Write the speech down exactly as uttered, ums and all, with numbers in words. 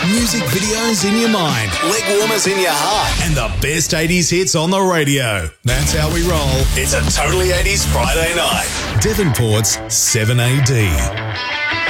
Music videos in your mind, leg warmers in your heart, and the best eighties hits on the radio. That's how we roll. It's a Totally eighties Friday night. Devonport's seven A D.